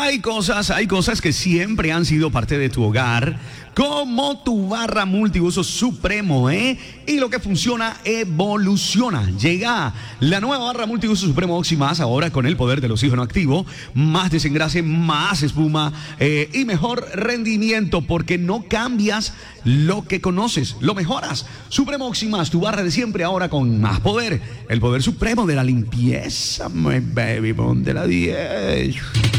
Hay cosas que siempre han sido parte de tu hogar, como tu barra multiuso Supremo, ¿eh? Y lo que funciona evoluciona. Llega la nueva barra multiuso Supremo Oxymas, ahora con el poder del oxígeno activo, más desengrase, más espuma y mejor rendimiento, porque no cambias lo que conoces, lo mejoras. Supremo Oxymas, tu barra de siempre, ahora con más poder. El poder supremo de la limpieza, my baby, ponte la 10.